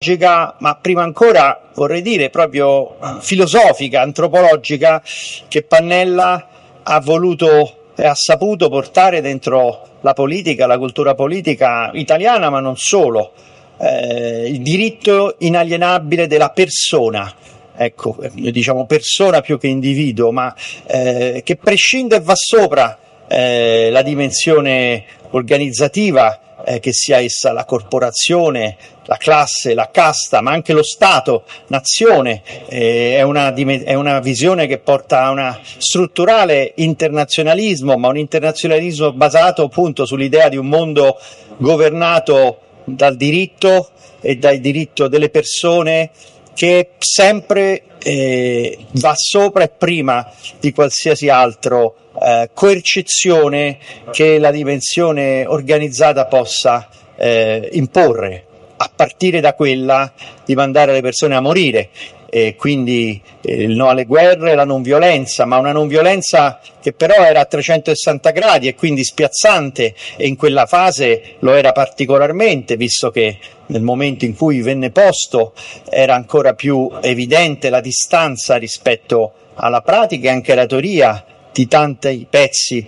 ma prima ancora vorrei dire proprio filosofica, antropologica, che Pannella ha voluto e ha saputo portare dentro la politica, la cultura politica italiana, ma non solo. Il diritto inalienabile della persona, ecco, diciamo persona più che individuo, ma che prescinde e va sopra la dimensione organizzativa, che sia essa la corporazione, la classe, la casta, ma anche lo Stato, nazione. È una visione che porta a una strutturale internazionalismo, ma un internazionalismo basato appunto sull'idea di un mondo governato dal diritto e dal diritto delle persone, che sempre va sopra e prima di qualsiasi altro coercizione che la dimensione organizzata possa imporre, a partire da quella di mandare le persone a morire. Quindi il no alle guerre, la non violenza, ma una non violenza che però era a 360 gradi e quindi spiazzante, e in quella fase lo era particolarmente, visto che nel momento in cui venne posto era ancora più evidente la distanza rispetto alla pratica e anche alla teoria di tanti pezzi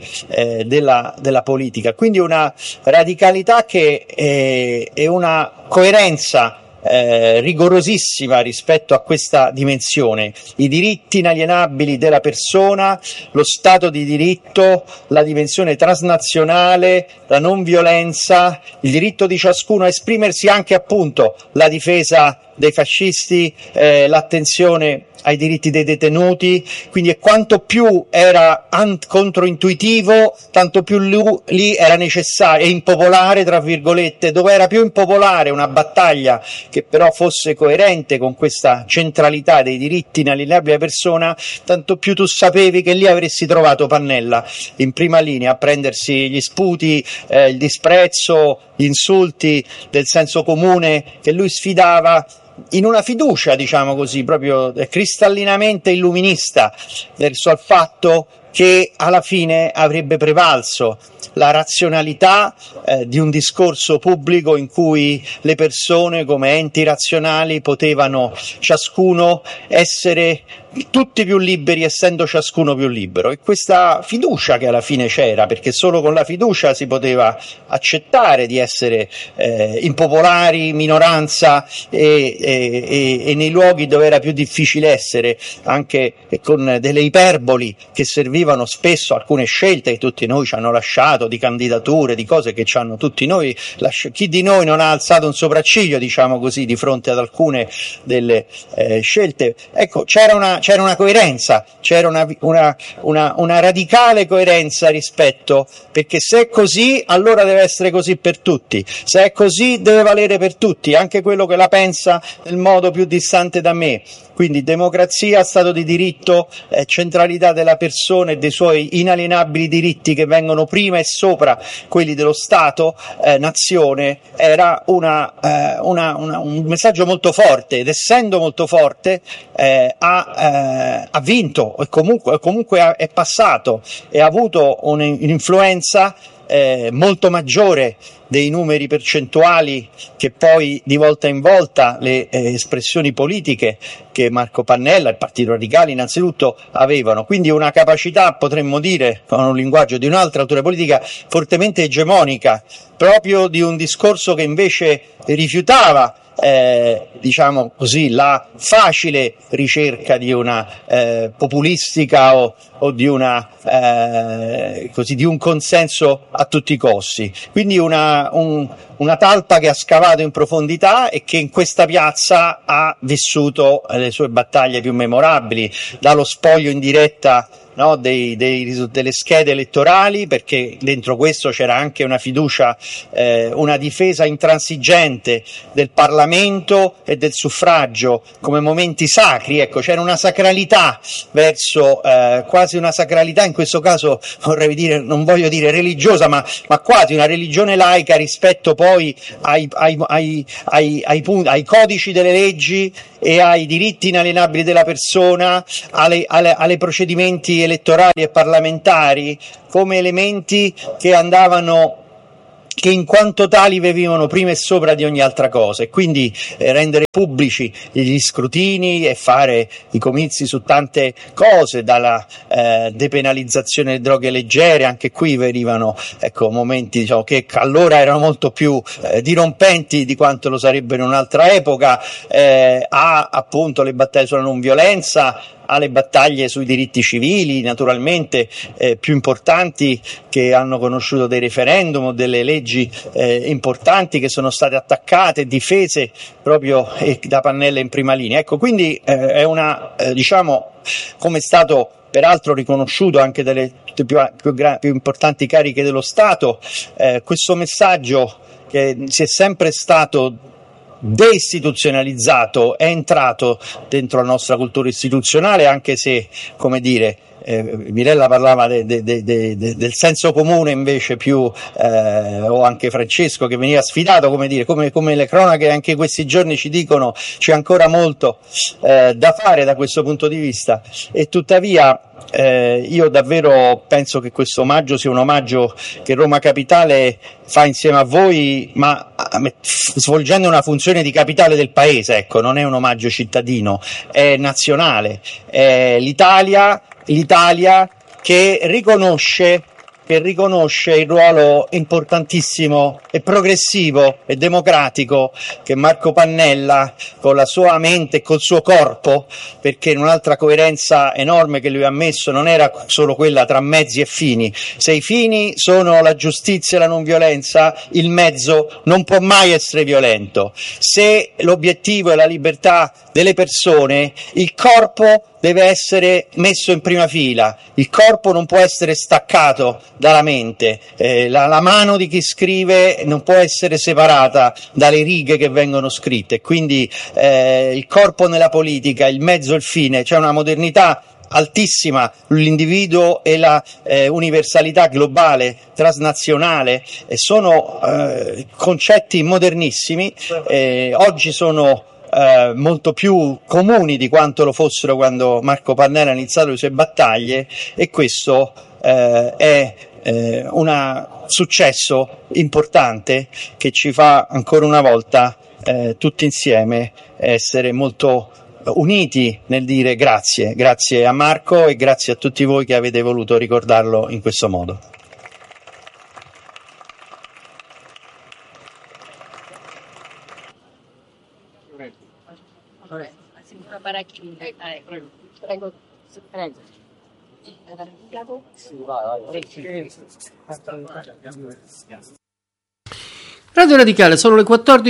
della politica. Quindi una radicalità che è una coerenza rigorosissima rispetto a questa dimensione: i diritti inalienabili della persona, lo Stato di diritto, la dimensione transnazionale, la non violenza, il diritto di ciascuno a esprimersi, anche appunto la difesa dei fascisti, l'attenzione ai diritti dei detenuti. Quindi quanto più era controintuitivo, tanto più lì era necessario e impopolare, tra virgolette. Dove era più impopolare una battaglia che però fosse coerente con questa centralità dei diritti inalienabili della persona, tanto più tu sapevi che lì avresti trovato Pannella in prima linea a prendersi gli sputi, il disprezzo, gli insulti del senso comune che lui sfidava, in una fiducia, diciamo così, proprio cristallinamente illuminista verso il fatto che alla fine avrebbe prevalso la razionalità di un discorso pubblico in cui le persone come enti razionali potevano ciascuno essere tutti più liberi, essendo ciascuno più libero. E questa fiducia che alla fine c'era, perché solo con la fiducia si poteva accettare di essere impopolari, minoranza, e nei luoghi dove era più difficile essere, anche con delle iperboli che servivano spesso, alcune scelte che tutti noi ci hanno lasciato, di candidature, di cose che ci hanno tutti noi lasciato. Chi di noi non ha alzato un sopracciglio, diciamo così, di fronte ad alcune delle scelte? Ecco, c'era una coerenza, c'era una radicale coerenza rispetto, perché se è così allora deve essere così per tutti, se è così deve valere per tutti, anche quello che la pensa nel modo più distante da me. Quindi democrazia, Stato di diritto, centralità della persona e dei suoi inalienabili diritti che vengono prima e sopra quelli dello Stato, nazione, era un messaggio molto forte, ed essendo molto forte ha vinto, e comunque è passato e ha avuto un'influenza molto maggiore dei numeri percentuali che poi di volta in volta le espressioni politiche che Marco Pannella e il Partito Radicale innanzitutto avevano. Quindi una capacità, potremmo dire, con un linguaggio di un'altra autora politica, fortemente egemonica, proprio di un discorso che invece rifiutava diciamo così la facile ricerca di una populistica o di una così di un consenso a tutti i costi. Quindi una talpa che ha scavato in profondità e che in questa piazza ha vissuto le sue battaglie più memorabili, dallo spoglio in diretta, no, delle schede elettorali, perché dentro questo c'era anche una fiducia, una difesa intransigente del Parlamento e del suffragio come momenti sacri. Ecco, c'era una sacralità verso, quasi una sacralità, in questo caso vorrei dire, non voglio dire religiosa, ma quasi una religione laica rispetto poi ai codici delle leggi e ai diritti inalienabili della persona, alle procedimenti elettorali e parlamentari, come elementi che andavano che in quanto tali venivano prima e sopra di ogni altra cosa, e quindi rendere pubblici gli scrutini e fare i comizi su tante cose, dalla depenalizzazione delle droghe leggere. Anche qui venivano momenti, diciamo, che allora erano molto più dirompenti di quanto lo sarebbero in un'altra epoca, a appunto le battaglie sulla non violenza, alle battaglie sui diritti civili, naturalmente più importanti, che hanno conosciuto dei referendum o delle leggi importanti che sono state attaccate e difese proprio da Pannella in prima linea. Ecco, quindi è una, diciamo, come è stato peraltro riconosciuto anche dalle più importanti cariche dello Stato, questo messaggio che si è sempre stato deistituzionalizzato è entrato dentro la nostra cultura istituzionale, anche se, come dire, Mirella parlava del senso comune invece più, o anche Francesco che veniva sfidato, come le cronache anche questi giorni ci dicono, c'è ancora molto da fare da questo punto di vista, e tuttavia io davvero penso che questo omaggio sia un omaggio che Roma Capitale fa insieme a voi, ma svolgendo una funzione di capitale del paese. Ecco, non è un omaggio cittadino, è nazionale, è l'Italia che riconosce il ruolo importantissimo e progressivo e democratico che Marco Pannella, con la sua mente e col suo corpo, perché in un'altra coerenza enorme che lui ha messo non era solo quella tra mezzi e fini. Se i fini sono la giustizia e la non violenza, il mezzo non può mai essere violento. Se l'obiettivo è la libertà delle persone, il corpo deve essere messo in prima fila, il corpo non può essere staccato dalla mente, la mano di chi scrive non può essere separata dalle righe che vengono scritte, quindi il corpo nella politica, il mezzo, il fine. C'è una modernità altissima, l'individuo e la universalità globale, transnazionale, sono concetti modernissimi, oggi sono molto più comuni di quanto lo fossero quando Marco Pannella ha iniziato le sue battaglie, e questo è un successo importante che ci fa ancora una volta tutti insieme essere molto uniti nel dire grazie a Marco e grazie a tutti voi che avete voluto ricordarlo in questo modo. Radio Radicale, sono le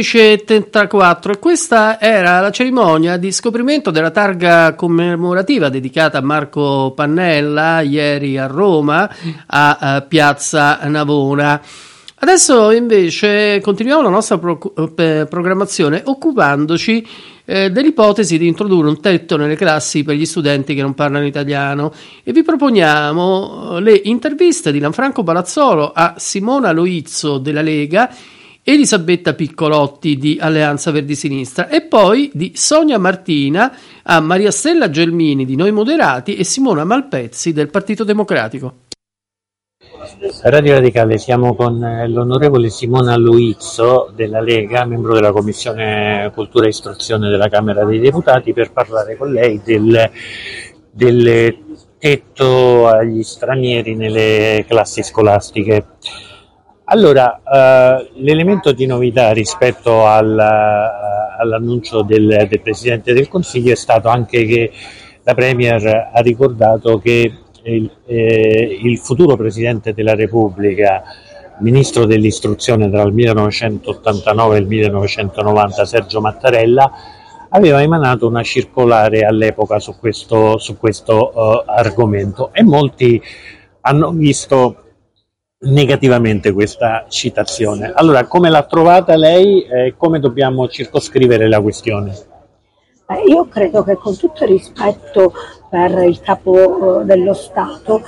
14.34 e questa era la cerimonia di scoprimento della targa commemorativa dedicata a Marco Pannella ieri a Roma, a Piazza Navona. Adesso invece continuiamo la nostra programmazione occupandoci dell'ipotesi di introdurre un tetto nelle classi per gli studenti che non parlano italiano, e vi proponiamo le interviste di Lanfranco Palazzolo a Simona Loizzo della Lega, Elisabetta Piccolotti di Alleanza Verdi Sinistra e poi di Sonia Martina a Maria Stella Gelmini di Noi Moderati e Simona Malpezzi del Partito Democratico. Radio Radicale, siamo con l'onorevole Simona Loizzo della Lega, membro della Commissione Cultura e Istruzione della Camera dei Deputati, per parlare con lei del tetto agli stranieri nelle classi scolastiche. Allora, l'elemento di novità rispetto all'annuncio del Presidente del Consiglio è stato anche che la Premier ha ricordato che il futuro Presidente della Repubblica, Ministro dell'Istruzione tra il 1989 e il 1990, Sergio Mattarella, aveva emanato una circolare all'epoca su questo argomento, e molti hanno visto negativamente questa citazione. Allora, come l'ha trovata lei e come dobbiamo circoscrivere la questione? Io credo che, con tutto il rispetto per il Capo dello Stato,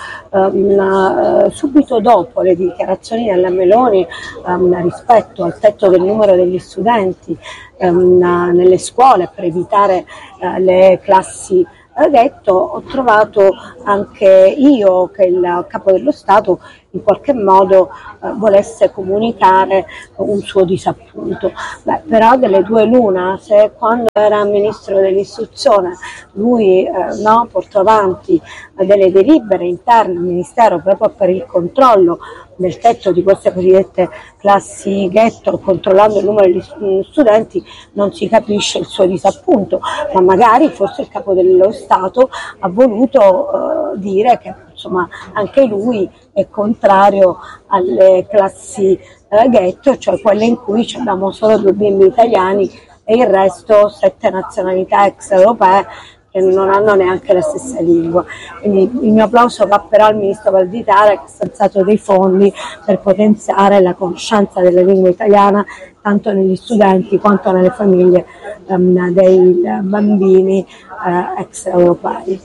subito dopo le dichiarazioni della Meloni rispetto al tetto del numero degli studenti nelle scuole per evitare le classi ghetto, ho trovato anche io che il Capo dello Stato in qualche modo volesse comunicare un suo disappunto. Però delle due l'una, se quando era ministro dell'istruzione lui portò avanti delle delibere interne al Ministero proprio per il controllo del tetto di queste cosiddette classi ghetto, controllando il numero degli studenti, non si capisce il suo disappunto, ma magari forse il Capo dello Stato ha voluto dire che insomma anche lui è contrario alle classi ghetto, cioè quelle in cui abbiamo solo 2 bimbi italiani e il resto 7 nazionalità extraeuropee che non hanno neanche la stessa lingua. Quindi il mio applauso va però al ministro Valditara, che ha stanziato dei fondi per potenziare la conoscenza della lingua italiana tanto negli studenti quanto nelle famiglie dei bambini extraeuropei.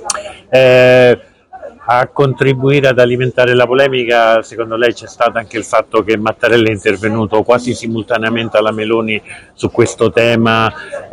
A contribuire ad alimentare la polemica, secondo lei c'è stato anche il fatto che Mattarella è intervenuto quasi simultaneamente alla Meloni su questo tema,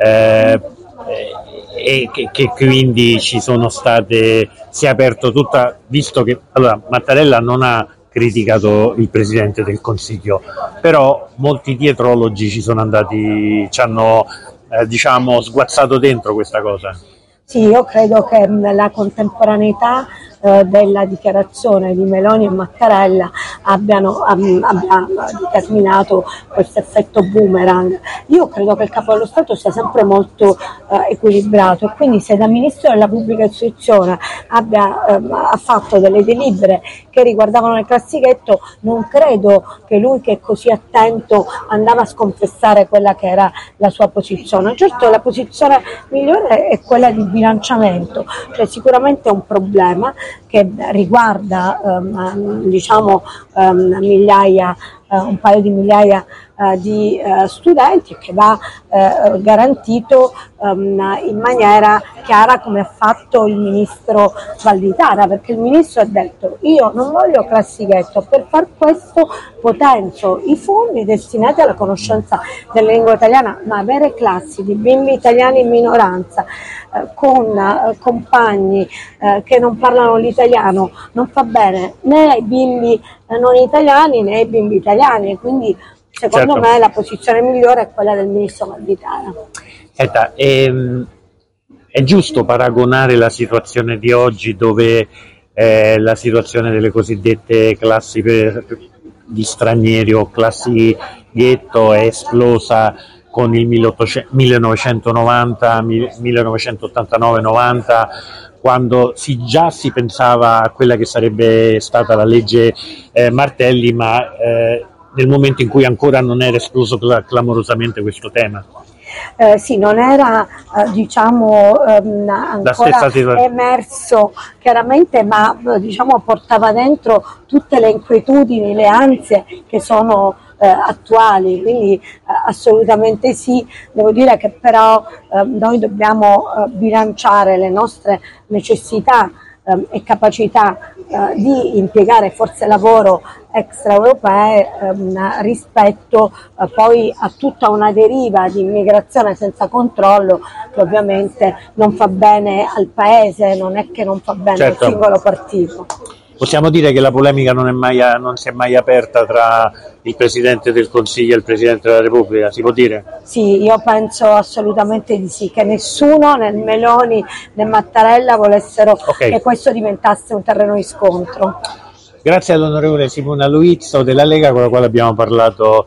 e che quindi ci sono state, si è aperto tutta, visto che allora Mattarella non ha criticato il Presidente del Consiglio, però molti dietrologi ci sono andati, ci hanno sguazzato dentro questa cosa. Sì, io credo che la contemporaneità della dichiarazione di Meloni e Mattarella abbia determinato questo effetto boomerang. Io credo che il Capo dello Stato sia sempre molto equilibrato e quindi se da Ministro della Pubblica Istruzione ha fatto delle delibere che riguardavano le classi ghetto, non credo che lui, che è così attento, andava a sconfessare quella che era la sua posizione. Certo, la posizione migliore è quella di bilanciamento, cioè sicuramente è un problema che riguarda un paio di migliaia di studenti, che va garantito in maniera chiara, come ha fatto il ministro Valditara, perché il ministro ha detto: io non voglio classi ghetto, per far questo potenzio i fondi destinati alla conoscenza della lingua italiana, ma avere classi di bimbi italiani in minoranza con compagni che non parlano l'italiano non fa bene né ai bimbi non italiani né ai bimbi italiani, quindi secondo me la posizione migliore è quella del ministro Valditara. È giusto paragonare la situazione di oggi, dove la situazione delle cosiddette classi di stranieri o classi ghetto è esplosa con il 1990, 1989-90, quando già si pensava a quella che sarebbe stata la legge Martelli, ma nel momento in cui ancora non era esploso clamorosamente questo tema. Sì, non era ancora emerso chiaramente, ma portava dentro tutte le inquietudini, le ansie che sono attuali, quindi assolutamente sì. Devo dire che però noi dobbiamo bilanciare le nostre necessità e capacità di impiegare forze lavoro extraeuropee rispetto poi a tutta una deriva di immigrazione senza controllo, che ovviamente non fa bene al paese, non è che non fa bene al singolo partito. Possiamo dire che la polemica non si è mai aperta tra il Presidente del Consiglio e il Presidente della Repubblica, si può dire? Sì, io penso assolutamente di sì, che nessuno, né Meloni né Mattarella, volessero che questo diventasse un terreno di scontro. Grazie all'onorevole Simona Luizzo della Lega, con la quale abbiamo parlato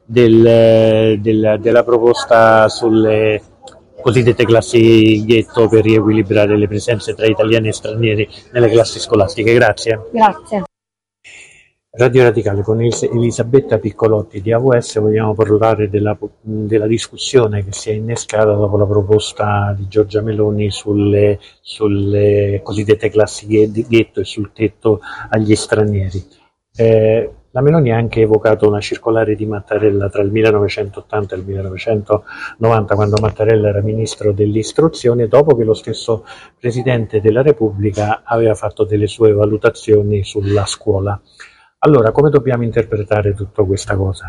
della proposta sulle cosiddette classi ghetto per riequilibrare le presenze tra italiani e stranieri nelle classi scolastiche. Grazie. Grazie. Radio Radicale con Elisabetta Piccolotti di AVS vogliamo parlare della discussione che si è innescata dopo la proposta di Giorgia Meloni sulle cosiddette classi ghetto e sul tetto agli stranieri. La Meloni ha anche evocato una circolare di Mattarella tra il 1980 e il 1990, quando Mattarella era ministro dell'istruzione, dopo che lo stesso Presidente della Repubblica aveva fatto delle sue valutazioni sulla scuola. Allora, come dobbiamo interpretare tutta questa cosa?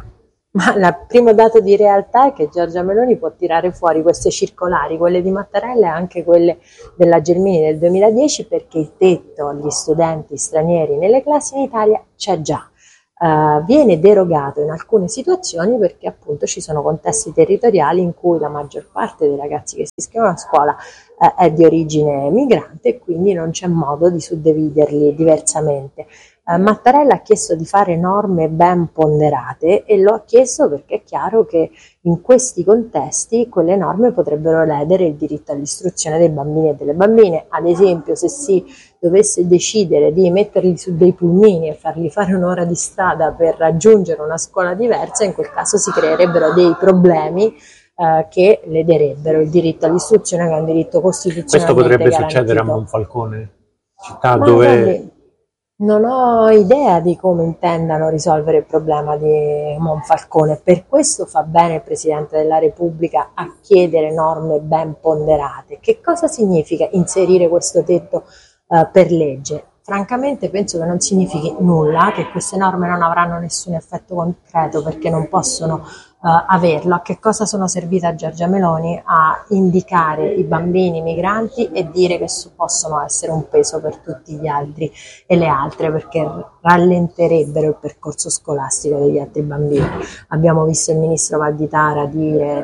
Ma il primo dato di realtà è che Giorgia Meloni può tirare fuori queste circolari, quelle di Mattarella e anche quelle della Gelmini del 2010, perché il tetto agli studenti stranieri nelle classi in Italia c'è già. Viene derogato in alcune situazioni perché appunto ci sono contesti territoriali in cui la maggior parte dei ragazzi che si iscrivono a scuola è di origine migrante e quindi non c'è modo di suddividerli diversamente. Mattarella ha chiesto di fare norme ben ponderate e lo ha chiesto perché è chiaro che in questi contesti quelle norme potrebbero ledere il diritto all'istruzione dei bambini e delle bambine. Ad esempio, se si dovesse decidere di metterli su dei pulmini e fargli fare un'ora di strada per raggiungere una scuola diversa, in quel caso si creerebbero dei problemi che lederebbero il diritto all'istruzione, che è un diritto costituzionalmente Questo potrebbe garantito. succedere a Monfalcone, città Ma dove... guardi, non ho idea di come intendano risolvere il problema di Monfalcone, per questo fa bene il Presidente della Repubblica a chiedere norme ben ponderate. Che cosa significa inserire questo tetto per legge? Francamente penso che non significhi nulla, che queste norme non avranno nessun effetto concreto perché non possono averlo. A che cosa sono servite a Giorgia Meloni? A indicare i bambini migranti e dire che possono essere un peso per tutti gli altri e le altre, perché rallenterebbero il percorso scolastico degli altri bambini. Abbiamo visto il ministro Valditara dire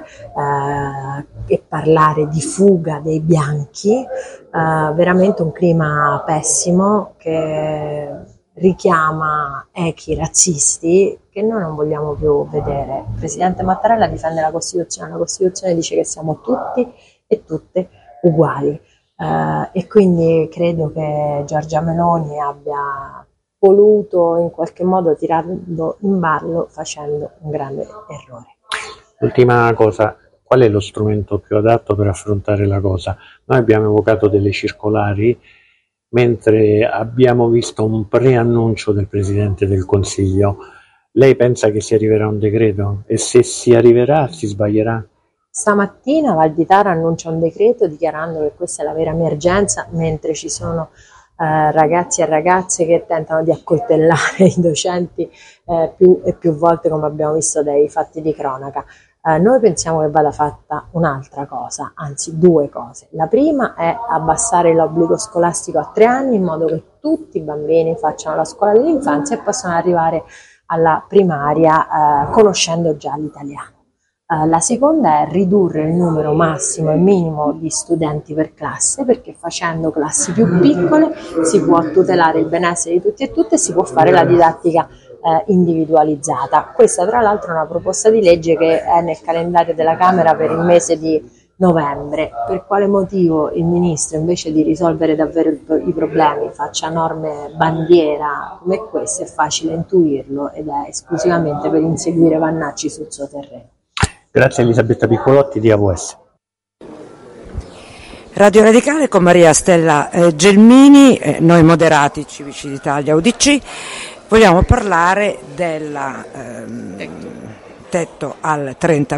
e parlare di fuga dei bianchi, veramente un clima pessimo che richiama echi razzisti che noi non vogliamo più vedere. Il Presidente Mattarella difende la Costituzione dice che siamo tutti e tutte uguali, e quindi credo che Giorgia Meloni abbia voluto in qualche modo tirarlo in ballo facendo un grande errore. Ultima cosa, qual è lo strumento più adatto per affrontare la cosa? Noi abbiamo evocato delle circolari, mentre abbiamo visto un preannuncio del Presidente del Consiglio. Lei pensa che si arriverà a un decreto? E se si arriverà, si sbaglierà? Stamattina Valditara annuncia un decreto dichiarando che questa è la vera emergenza, mentre ci sono ragazzi e ragazze che tentano di accoltellare i docenti più e più volte, come abbiamo visto dai fatti di cronaca. Noi pensiamo che vada fatta un'altra cosa, anzi due cose. La prima è abbassare l'obbligo scolastico a 3 anni in modo che tutti i bambini facciano la scuola dell'infanzia e possano arrivare alla primaria conoscendo già l'italiano. La seconda è ridurre il numero massimo e minimo di studenti per classe, perché facendo classi più piccole si può tutelare il benessere di tutti e tutte e si può fare la didattica individualizzata. Questa tra l'altro è una proposta di legge che è nel calendario della Camera per il mese di novembre. Per quale motivo il Ministro, invece di risolvere davvero i problemi, faccia norme bandiera come queste? È facile intuirlo ed è esclusivamente per inseguire Vannacci sul suo terreno. Grazie Elisabetta Piccolotti di AVS. Radio Radicale con Maria Stella Gelmini, noi moderati Civici d'Italia UDC, vogliamo parlare del tetto al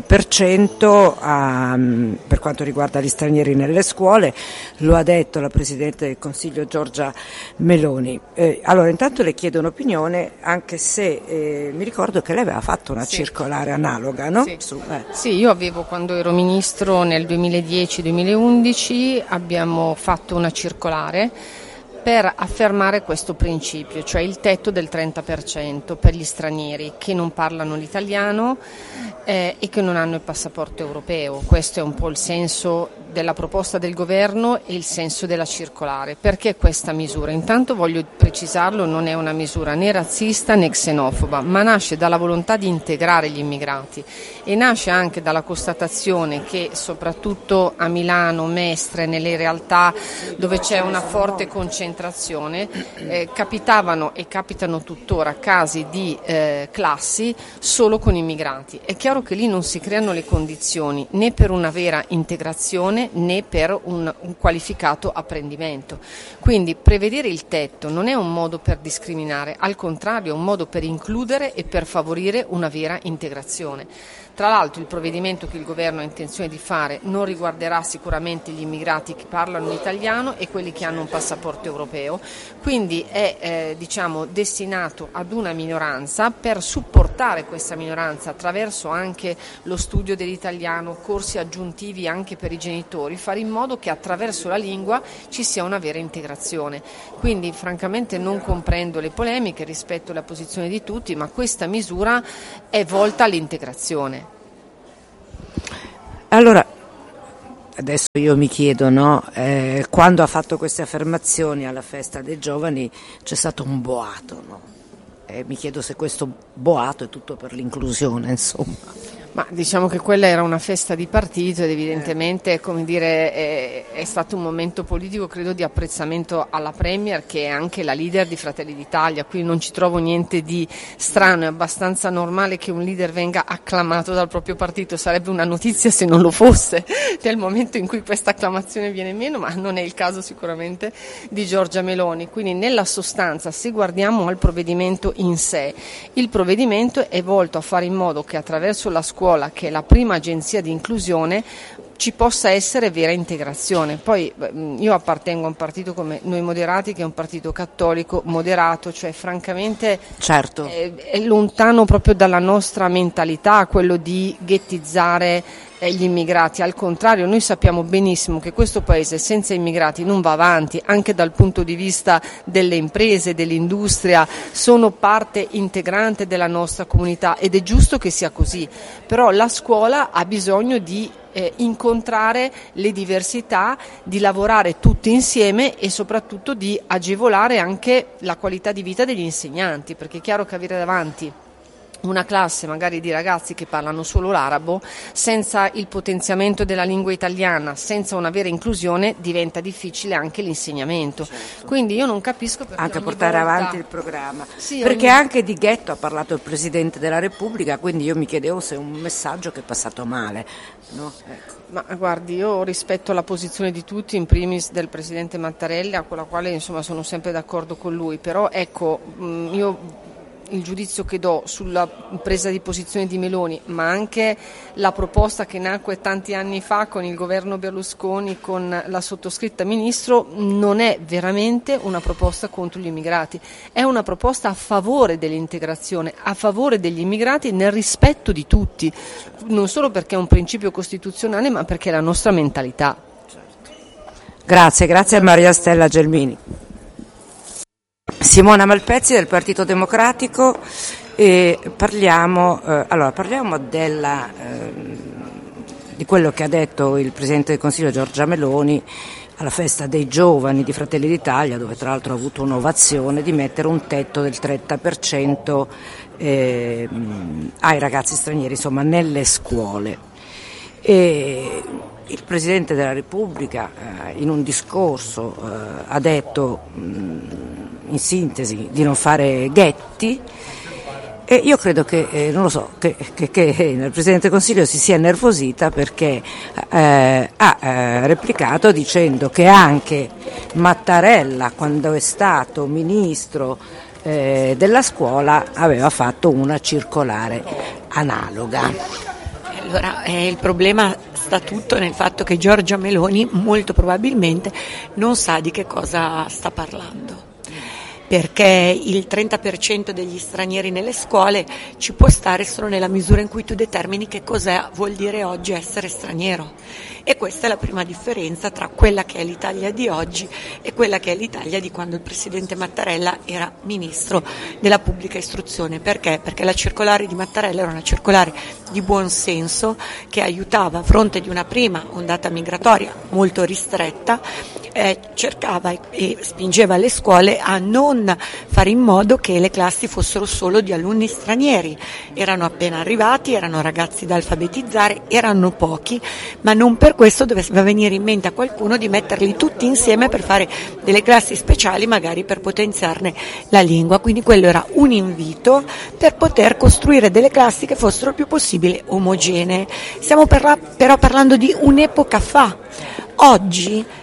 30% per quanto riguarda gli stranieri nelle scuole, lo ha detto la Presidente del Consiglio Giorgia Meloni. Allora intanto le chiedo un'opinione, anche se mi ricordo che lei aveva fatto una circolare analoga, no? Sì, io avevo, quando ero Ministro nel 2010-2011, abbiamo fatto una circolare per affermare questo principio, cioè il tetto del 30% per gli stranieri che non parlano l'italiano e che non hanno il passaporto europeo. Questo è un po' il senso della proposta del governo e il senso della circolare. Perché questa misura? Intanto voglio precisarlo, non è una misura né razzista né xenofoba, ma nasce dalla volontà di integrare gli immigrati e nasce anche dalla constatazione che soprattutto a Milano, Mestre, nelle realtà dove c'è una forte concentrazione, capitavano e capitano tuttora casi di classi solo con immigrati. È chiaro che lì non si creano le condizioni né per una vera integrazione né per un qualificato apprendimento. Quindi prevedere il tetto non è un modo per discriminare, al contrario è un modo per includere e per favorire una vera integrazione. Tra l'altro il provvedimento che il governo ha intenzione di fare non riguarderà sicuramente gli immigrati che parlano italiano e quelli che hanno un passaporto europeo, quindi è destinato ad una minoranza, per supportare questa minoranza attraverso anche lo studio dell'italiano, corsi aggiuntivi anche per i genitori, fare in modo che attraverso la lingua ci sia una vera integrazione. Quindi francamente non comprendo le polemiche, rispetto alla posizione di tutti, ma questa misura è volta all'integrazione. Allora, adesso io mi chiedo, no? Quando ha fatto queste affermazioni alla festa dei giovani c'è stato un boato, no? Mi chiedo se questo boato è tutto per l'inclusione, insomma. Ma diciamo che quella era una festa di partito ed evidentemente, come dire, è stato un momento politico, credo, di apprezzamento alla Premier, che è anche la leader di Fratelli d'Italia, quindi non ci trovo niente di strano, è abbastanza normale che un leader venga acclamato dal proprio partito, sarebbe una notizia se non lo fosse nel momento in cui questa acclamazione viene meno, ma non è il caso sicuramente di Giorgia Meloni. Quindi nella sostanza, se guardiamo al provvedimento in sé, il provvedimento è volto a fare in modo che attraverso la scuola, che è la prima agenzia di inclusione, ci possa essere vera integrazione. Poi io appartengo a un partito come Noi Moderati, che è un partito cattolico moderato, cioè francamente certo. È lontano proprio dalla nostra mentalità quello di ghettizzare gli immigrati. Al contrario, noi sappiamo benissimo che questo paese senza immigrati non va avanti, anche dal punto di vista delle imprese, dell'industria, sono parte integrante della nostra comunità ed è giusto che sia così, però la scuola ha bisogno di incontrare le diversità, di lavorare tutti insieme e soprattutto di agevolare anche la qualità di vita degli insegnanti, perché è chiaro che avere davanti una classe magari di ragazzi che parlano solo l'arabo, senza il potenziamento della lingua italiana, senza una vera inclusione, diventa difficile anche l'insegnamento. Certo. Quindi io non capisco perché anche portare avanti il programma. Sì, perché anche di ghetto ha parlato il Presidente della Repubblica, quindi io mi chiedevo se è un messaggio che è passato male. No? Ecco. Ma guardi, io rispetto la posizione di tutti, in primis del Presidente Mattarella, con la quale insomma sono sempre d'accordo con lui, però ecco, io il giudizio che do sulla presa di posizione di Meloni, ma anche la proposta che nacque tanti anni fa con il governo Berlusconi, con la sottoscritta ministro, non è veramente una proposta contro gli immigrati, è una proposta a favore dell'integrazione, a favore degli immigrati nel rispetto di tutti, non solo perché è un principio costituzionale, ma perché è la nostra mentalità. Grazie a Maria Stella Gelmini. Simona Malpezzi del Partito Democratico e parliamo di quello che ha detto il Presidente del Consiglio Giorgia Meloni alla festa dei giovani di Fratelli d'Italia, dove tra l'altro ha avuto un'ovazione, di mettere un tetto del 30% ai ragazzi stranieri, insomma, nelle scuole. E il Presidente della Repubblica in un discorso ha detto in sintesi di non fare ghetti e io credo che, non lo so, che il Presidente del Consiglio si sia innervosita perché ha replicato dicendo che anche Mattarella, quando è stato ministro della scuola, aveva fatto una circolare analoga. Allora, il problema sta tutto nel fatto che Giorgia Meloni molto probabilmente non sa di che cosa sta parlando, perché il 30% degli stranieri nelle scuole ci può stare solo nella misura in cui tu determini che cosa vuol dire oggi essere straniero, e questa è la prima differenza tra quella che è l'Italia di oggi e quella che è l'Italia di quando il Presidente Mattarella era Ministro della Pubblica Istruzione. Perché? Perché la circolare di Mattarella era una circolare di buon senso che aiutava a fronte di una prima ondata migratoria molto ristretta, cercava e spingeva le scuole a non fare in modo che le classi fossero solo di alunni stranieri. Erano appena arrivati, erano ragazzi da alfabetizzare, erano pochi, ma non per questo doveva venire in mente a qualcuno di metterli tutti insieme per fare delle classi speciali, magari per potenziarne la lingua. Quindi quello era un invito per poter costruire delle classi che fossero il più possibile omogenee. Stiamo però parlando di un'epoca fa. Oggi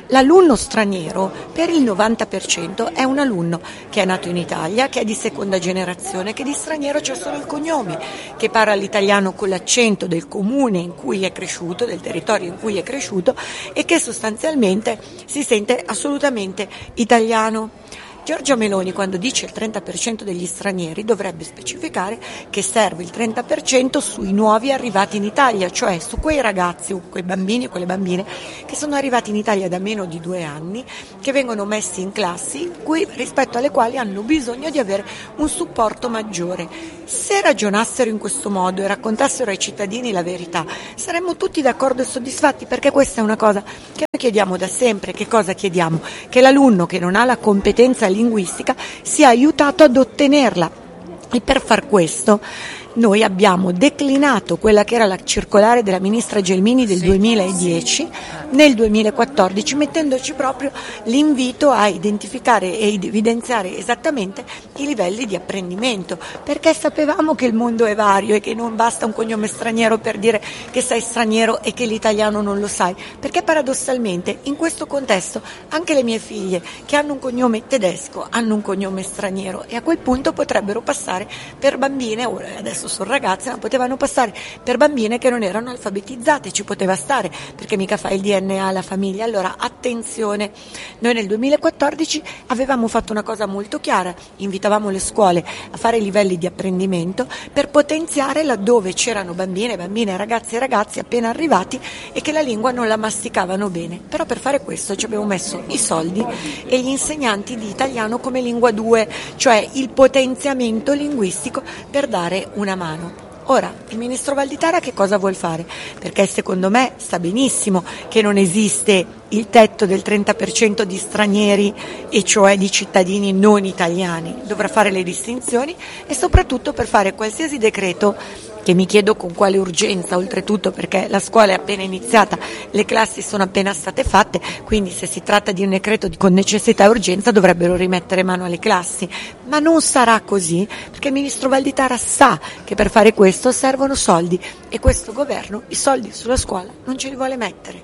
L'alunno straniero per il 90% è un alunno che è nato in Italia, che è di seconda generazione, che di straniero c'è solo il cognome, che parla l'italiano con l'accento del comune in cui è cresciuto, del territorio in cui è cresciuto e che sostanzialmente si sente assolutamente italiano. Giorgia Meloni, quando dice il 30% degli stranieri, dovrebbe specificare che serve il 30% sui nuovi arrivati in Italia, cioè su quei ragazzi o quei bambini o quelle bambine che sono arrivati in Italia da meno di 2 anni, che vengono messi in classi rispetto alle quali hanno bisogno di avere un supporto maggiore. Se ragionassero in questo modo e raccontassero ai cittadini la verità, saremmo tutti d'accordo e soddisfatti, perché questa è una cosa che noi chiediamo da sempre. Che cosa chiediamo? Che l'alunno che non ha la competenza linguistica sia aiutato ad ottenerla, e per far questo noi abbiamo declinato quella che era la circolare della ministra Gelmini del 2010 nel 2014, mettendoci proprio l'invito a identificare e evidenziare esattamente i livelli di apprendimento, perché sapevamo che il mondo è vario e che non basta un cognome straniero per dire che sei straniero e che l'italiano non lo sai, perché paradossalmente in questo contesto anche le mie figlie che hanno un cognome tedesco hanno un cognome straniero, e a quel punto potrebbero passare per bambine, adesso sono ragazze, ma potevano passare per bambine che non erano alfabetizzate. Ci poteva stare, perché mica fa il DNA la famiglia. Allora attenzione, noi nel 2014 avevamo fatto una cosa molto chiara: invitavamo le scuole a fare livelli di apprendimento per potenziare laddove c'erano bambine, ragazzi e ragazzi appena arrivati e che la lingua non la masticavano bene. Però per fare questo ci abbiamo messo i soldi e gli insegnanti di italiano come lingua 2, cioè il potenziamento linguistico per dare una mano. Ora, il ministro Valditara che cosa vuol fare? Perché secondo me sa benissimo che non esiste il tetto del 30% di stranieri, e cioè di cittadini non italiani. Dovrà fare le distinzioni, e soprattutto per fare qualsiasi decreto, che mi chiedo con quale urgenza, oltretutto perché la scuola è appena iniziata, le classi sono appena state fatte, quindi se si tratta di un decreto con necessità e urgenza dovrebbero rimettere mano alle classi, ma non sarà così, perché il ministro Valditara sa che per fare questo servono soldi, e questo governo i soldi sulla scuola non ce li vuole mettere.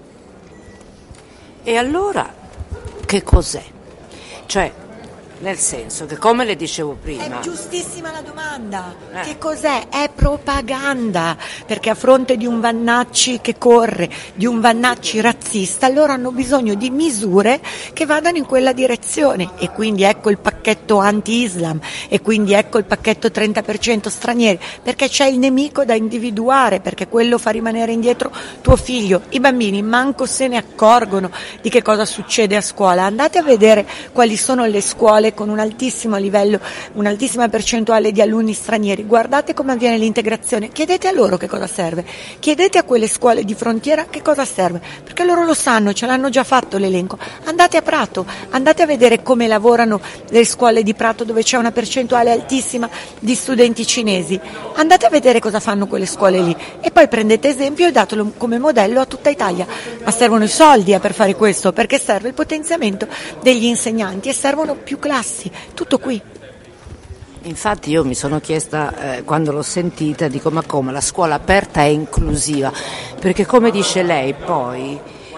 E allora che cos'è? Cioè, nel senso che, come le dicevo prima... È giustissima la domanda. Che cos'è? È propaganda, perché a fronte di un Vannacci che corre, di un Vannacci razzista, loro hanno bisogno di misure che vadano in quella direzione, e quindi ecco il pacchetto anti-Islam, e quindi ecco il pacchetto 30% stranieri, perché c'è il nemico da individuare, perché quello fa rimanere indietro tuo figlio. I bambini manco se ne accorgono di che cosa succede a scuola. Andate a vedere quali sono le scuole con un altissimo livello, un'altissima percentuale di alunni stranieri, guardate come avviene l'integrazione, chiedete a loro che cosa serve, chiedete a quelle scuole di frontiera che cosa serve, perché loro lo sanno, ce l'hanno già fatto l'elenco. Andate a Prato, andate a vedere come lavorano le scuole di Prato, dove c'è una percentuale altissima di studenti cinesi, andate a vedere cosa fanno quelle scuole lì, e poi prendete esempio e datelo come modello a tutta Italia. Ma servono i soldi per fare questo, perché serve il potenziamento degli insegnanti e servono più classi. Tutto qui. Infatti io mi sono chiesta, quando l'ho sentita, dico: ma come, la scuola aperta è inclusiva? Perché, come dice lei, poi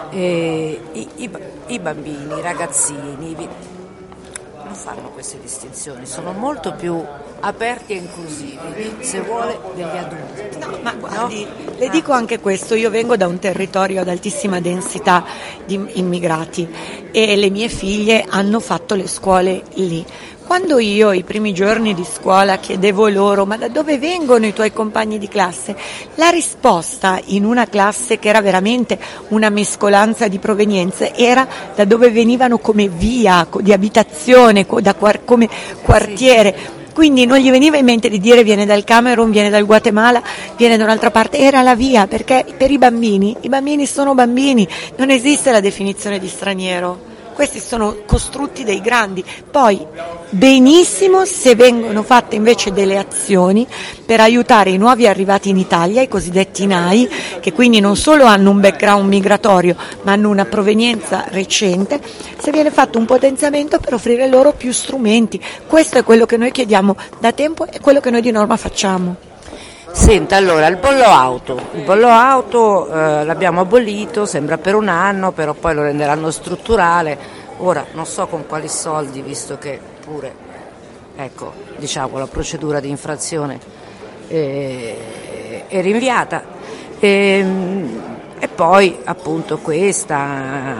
i bambini, i ragazzini non fanno queste distinzioni, sono molto più aperti e inclusivi, se vuole, degli adulti. No, ma guardi, le dico anche questo: io vengo da un territorio ad altissima densità di immigrati e le mie figlie hanno fatto le scuole lì. Quando io i primi giorni di scuola chiedevo loro: ma da dove vengono i tuoi compagni di classe? La risposta, in una classe che era veramente una mescolanza di provenienze, era da dove venivano come via di abitazione, come quartiere. Quindi non gli veniva in mente di dire viene dal Camerun, viene dal Guatemala, viene da un'altra parte, era la via, perché per i bambini sono bambini, non esiste la definizione di straniero. Questi sono costrutti dei grandi. Poi benissimo se vengono fatte invece delle azioni per aiutare i nuovi arrivati in Italia, i cosiddetti NAI, che quindi non solo hanno un background migratorio ma hanno una provenienza recente, se viene fatto un potenziamento per offrire loro più strumenti. Questo è quello che noi chiediamo da tempo e quello che noi di norma facciamo. Senta, allora, il bollo auto l'abbiamo abolito, sembra per un anno, però poi lo renderanno strutturale. Ora non so con quali soldi, visto che pure, ecco, diciamo, la procedura di infrazione è rinviata. E poi appunto questa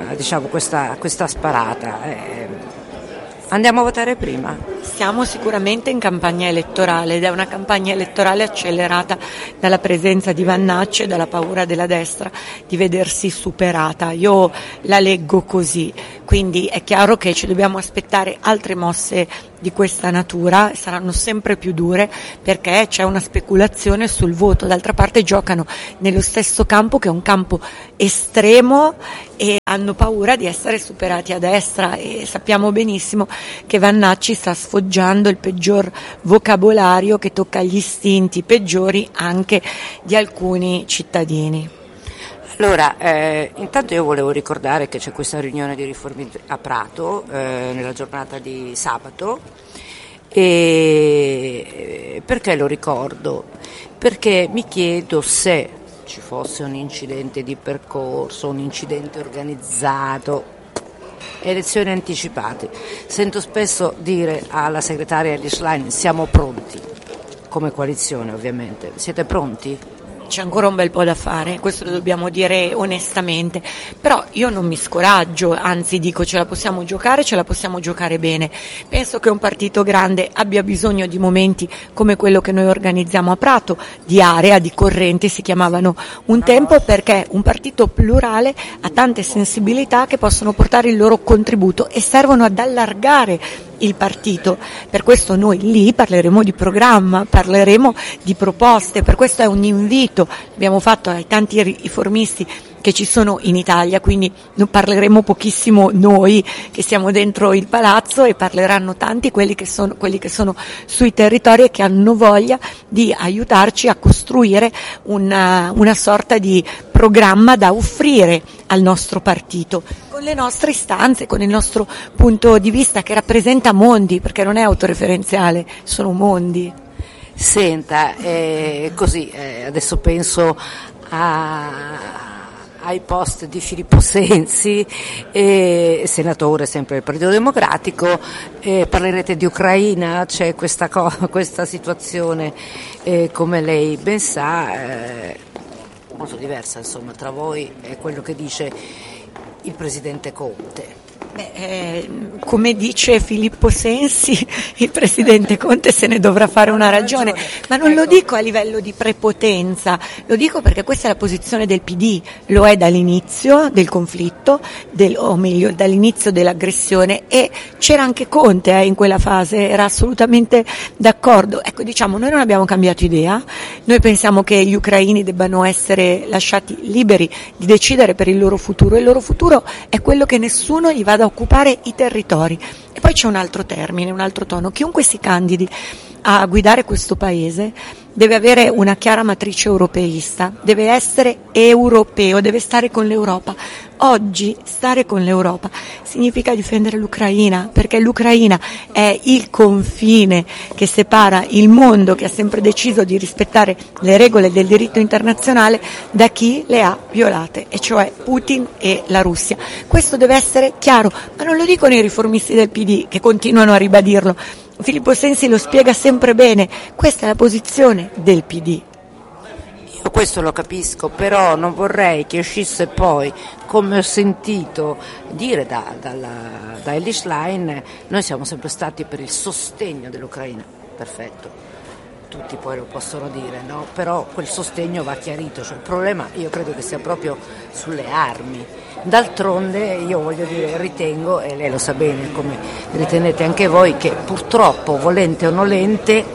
sparata. Andiamo a votare prima. Siamo sicuramente in campagna elettorale ed è una campagna elettorale accelerata dalla presenza di Vannacci e dalla paura della destra di vedersi superata. Io la leggo così, quindi è chiaro che ci dobbiamo aspettare altre mosse di questa natura, saranno sempre più dure perché c'è una speculazione sul voto. D'altra parte giocano nello stesso campo, che è un campo estremo, e hanno paura di essere superati a destra, e sappiamo benissimo che Vannacci sta sfoggiando il peggior vocabolario che tocca gli istinti peggiori anche di alcuni cittadini. Allora, intanto io volevo ricordare che c'è questa riunione di riforme a Prato nella giornata di sabato. E perché lo ricordo? Perché mi chiedo se ci fosse un incidente di percorso, un incidente organizzato, elezioni anticipate. Sento spesso dire alla segretaria Schlein: siamo pronti, come coalizione ovviamente. Siete pronti? C'è ancora un bel po' da fare, questo lo dobbiamo dire onestamente, però io non mi scoraggio, anzi dico ce la possiamo giocare bene. Penso che un partito grande abbia bisogno di momenti come quello che noi organizziamo a Prato, di area, di correnti si chiamavano un tempo, perché un partito plurale ha tante sensibilità che possono portare il loro contributo e servono ad allargare il partito. Per questo noi lì parleremo di programma, parleremo di proposte, per questo è un invito, abbiamo fatto ai tanti riformisti che ci sono in Italia, quindi non parleremo pochissimo noi che siamo dentro il palazzo, e parleranno tanti quelli che sono sui territori e che hanno voglia di aiutarci a costruire una sorta di programma da offrire al nostro partito, con le nostre istanze, con il nostro punto di vista che rappresenta mondi, perché non è autoreferenziale, sono mondi. Senta, così adesso penso ai post di Filippo Sensi, senatore sempre del Partito Democratico. Parlerete di Ucraina, c'è questa situazione, come lei ben sa, molto diversa insomma tra voi e quello che dice il presidente Conte. Come dice Filippo Sensi, il presidente Conte se ne dovrà fare una ragione, ma non lo dico a livello di prepotenza, lo dico perché questa è la posizione del PD, lo è dall'inizio del conflitto, o meglio dall'inizio dell'aggressione, e c'era anche Conte in quella fase, era assolutamente d'accordo. Ecco, diciamo, noi non abbiamo cambiato idea, noi pensiamo che gli ucraini debbano essere lasciati liberi di decidere per il loro futuro, e il loro futuro è quello che nessuno gli vada a occupare i territori. E poi c'è un altro termine, un altro tono: chiunque si candidi a guidare questo paese deve avere una chiara matrice europeista, deve essere europeo, deve stare con l'Europa. Oggi stare con l'Europa significa difendere l'Ucraina, perché l'Ucraina è il confine che separa il mondo, che ha sempre deciso di rispettare le regole del diritto internazionale, da chi le ha violate, e cioè Putin e la Russia. Questo deve essere chiaro, ma non lo dicono i riformisti del PD che continuano a ribadirlo. Filippo Sensi lo spiega sempre bene, questa è la posizione del PD. Io questo lo capisco, però non vorrei che uscisse poi, come ho sentito dire da Elly Schlein, noi siamo sempre stati per il sostegno dell'Ucraina. Perfetto, tutti poi lo possono dire, no? Però quel sostegno va chiarito, cioè, il problema io credo che sia proprio sulle armi. D'altronde io voglio dire, ritengo, e lei lo sa bene come ritenete anche voi, che purtroppo, volente o nolente,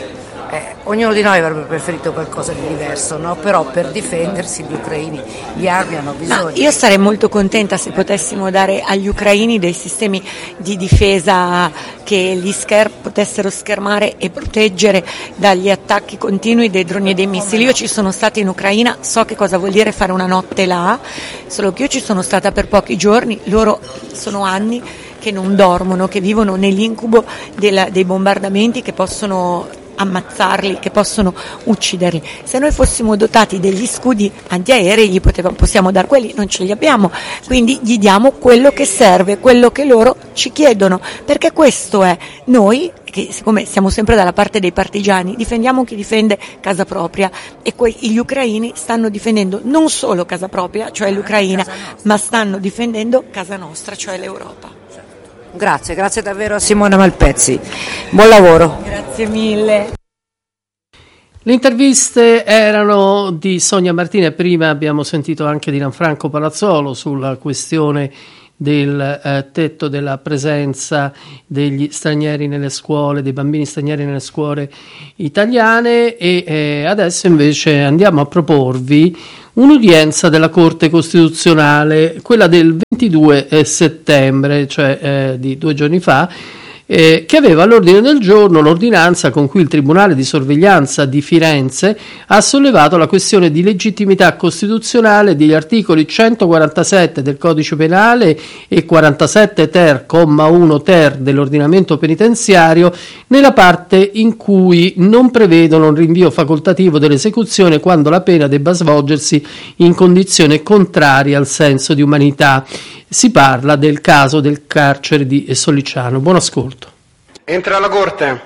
ognuno di noi avrebbe preferito qualcosa di diverso, no? Però per difendersi gli ucraini di armi hanno bisogno. No, io sarei molto contenta se potessimo dare agli ucraini dei sistemi di difesa che li potessero schermare e proteggere dagli attacchi continui dei droni e dei missili. Io ci sono stata in Ucraina, so che cosa vuol dire fare una notte là, solo che io ci sono stata per pochi giorni, loro sono anni che non dormono, che vivono nell'incubo dei bombardamenti che possono ammazzarli, che possono ucciderli. Se noi fossimo dotati degli scudi antiaerei possiamo dar quelli, non ce li abbiamo, quindi gli diamo quello che serve, quello che loro ci chiedono, perché questo è noi, che siccome siamo sempre dalla parte dei partigiani, difendiamo chi difende casa propria, e gli ucraini stanno difendendo non solo casa propria, cioè l'Ucraina, ma stanno difendendo casa nostra, cioè l'Europa. Grazie davvero a Simona Malpezzi, buon lavoro. Grazie mille. Le interviste erano di Sonia Martina e prima abbiamo sentito anche di Gianfranco Palazzolo sulla questione del tetto della presenza degli stranieri nelle scuole, dei bambini stranieri nelle scuole italiane, e adesso invece andiamo a proporvi un'udienza della Corte Costituzionale, quella del 22 settembre, cioè di 2 giorni fa, che aveva all'ordine del giorno l'ordinanza con cui il Tribunale di Sorveglianza di Firenze ha sollevato la questione di legittimità costituzionale degli articoli 147 del Codice Penale e 47 ter, comma 1 ter dell'ordinamento penitenziario, nella parte in cui non prevedono un rinvio facoltativo dell'esecuzione quando la pena debba svolgersi in condizione contraria al senso di umanità. Si parla del caso del carcere di Sollicciano. Buon ascolto. Entra alla Corte.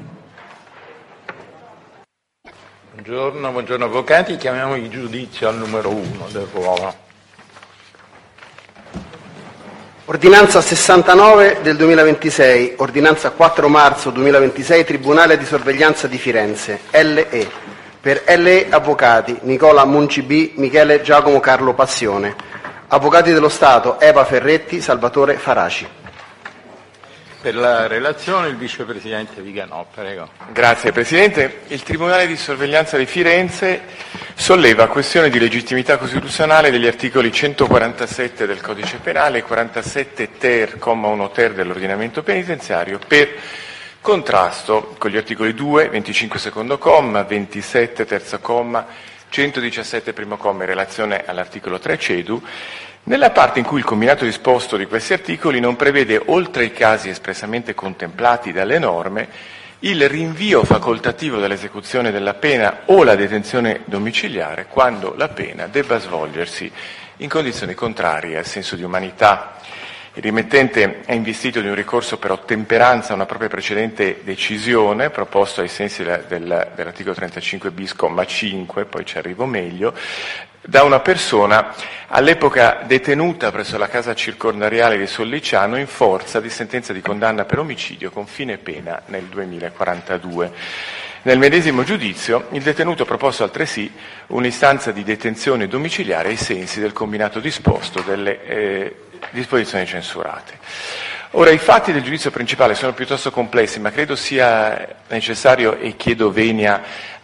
Buongiorno avvocati, chiamiamo il giudizio al numero 1 del ruolo. Ordinanza 69 del 2026, ordinanza 4 marzo 2026, Tribunale di Sorveglianza di Firenze, LE. Per LE Avvocati, Nicola Munci B, Michele Giacomo Carlo Passione. Avvocati dello Stato, Eva Ferretti, Salvatore Faraci. Per la relazione il vicepresidente Viganò, prego. Grazie Presidente. Il Tribunale di Sorveglianza di Firenze solleva questione di legittimità costituzionale degli articoli 147 del Codice Penale e 47 ter, comma 1 ter dell'ordinamento penitenziario per contrasto con gli articoli 2, 25 secondo comma, 27 terzo comma, 117 primo comma in relazione all'articolo 3 CEDU, nella parte in cui il combinato disposto di questi articoli non prevede, oltre i casi espressamente contemplati dalle norme, il rinvio facoltativo dell'esecuzione della pena o la detenzione domiciliare quando la pena debba svolgersi in condizioni contrarie al senso di umanità. Il rimettente è investito di un ricorso per ottemperanza a una propria precedente decisione, proposto ai sensi dell'articolo 35 bis, comma 5, poi ci arrivo meglio, da una persona all'epoca detenuta presso la casa circondariale di Sollicciano in forza di sentenza di condanna per omicidio con fine pena nel 2042. Nel medesimo giudizio il detenuto proposto altresì un'istanza di detenzione domiciliare ai sensi del combinato disposto delle disposizioni censurate. Ora, i fatti del giudizio principale sono piuttosto complessi, ma credo sia necessario, e chiedo venia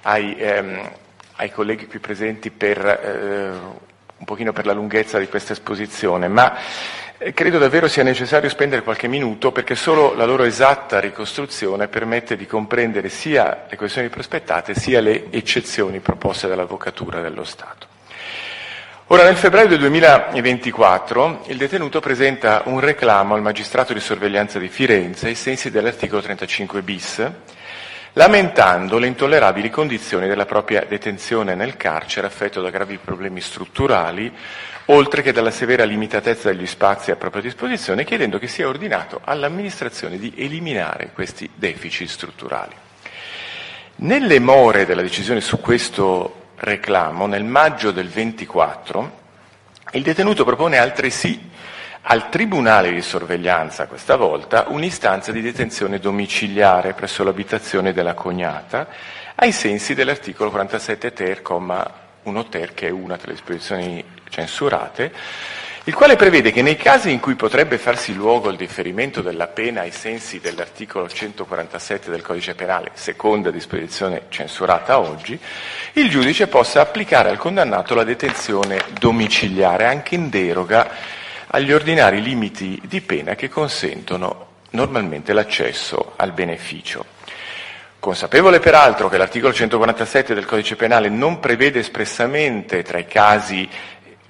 ai colleghi qui presenti un pochino per la lunghezza di questa esposizione, ma credo davvero sia necessario spendere qualche minuto perché solo la loro esatta ricostruzione permette di comprendere sia le questioni prospettate sia le eccezioni proposte dall'Avvocatura dello Stato. Ora, nel febbraio del 2024 il detenuto presenta un reclamo al magistrato di sorveglianza di Firenze ai sensi dell'articolo 35 bis, lamentando le intollerabili condizioni della propria detenzione nel carcere affetto da gravi problemi strutturali, oltre che dalla severa limitatezza degli spazi a propria disposizione, chiedendo che sia ordinato all'amministrazione di eliminare questi deficit strutturali. Nelle more della decisione su questo reclamo, nel maggio del 24, il detenuto propone altresì al Tribunale di Sorveglianza, questa volta, un'istanza di detenzione domiciliare presso l'abitazione della cognata, ai sensi dell'articolo 47 ter, comma 1 ter, che è una tra le disposizioni censurate, il quale prevede che nei casi in cui potrebbe farsi luogo il differimento della pena ai sensi dell'articolo 147 del Codice Penale, seconda disposizione censurata oggi, il giudice possa applicare al condannato la detenzione domiciliare anche in deroga agli ordinari limiti di pena che consentono normalmente l'accesso al beneficio. Consapevole peraltro che l'articolo 147 del Codice Penale non prevede espressamente tra i casi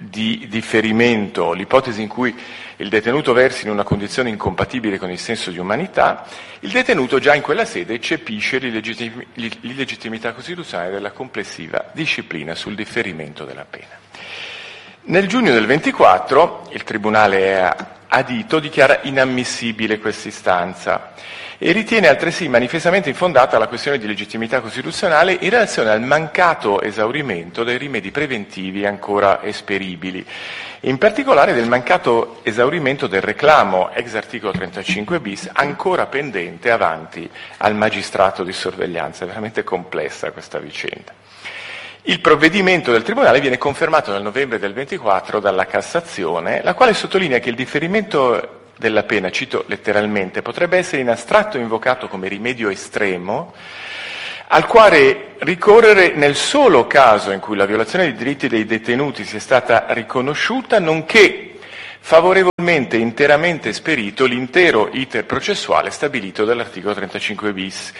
di differimento, l'ipotesi in cui il detenuto versi in una condizione incompatibile con il senso di umanità, il detenuto già in quella sede eccepisce l'illegittimità costituzionale della complessiva disciplina sul differimento della pena. Nel giugno del 24 il Tribunale adito dichiara inammissibile questa istanza e ritiene altresì manifestamente infondata la questione di legittimità costituzionale in relazione al mancato esaurimento dei rimedi preventivi ancora esperibili, in particolare del mancato esaurimento del reclamo ex articolo 35 bis ancora pendente avanti al magistrato di sorveglianza. È veramente complessa questa vicenda. Il provvedimento del Tribunale viene confermato nel novembre del 24 dalla Cassazione, la quale sottolinea che il differimento della pena, cito letteralmente, potrebbe essere in astratto invocato come rimedio estremo, al quale ricorrere nel solo caso in cui la violazione dei diritti dei detenuti sia stata riconosciuta, nonché favorevolmente e interamente esperito l'intero iter processuale stabilito dall'articolo 35 bis.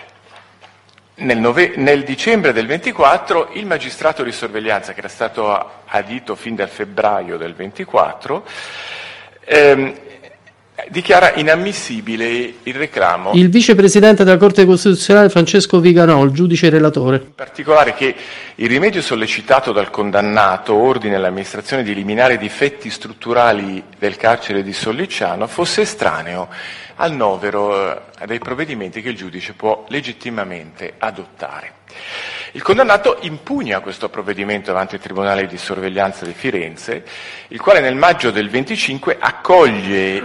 Nel dicembre del 24 il magistrato di sorveglianza, che era stato adito fin dal febbraio del 24, dichiara inammissibile il reclamo. Il vicepresidente della Corte Costituzionale Francesco Viganò, il giudice relatore. In particolare che il rimedio sollecitato dal condannato ordine all'amministrazione di eliminare i difetti strutturali del carcere di Sollicciano fosse estraneo al novero dei provvedimenti che il giudice può legittimamente adottare. Il condannato impugna questo provvedimento davanti al Tribunale di sorveglianza di Firenze, il quale nel maggio del 25 accoglie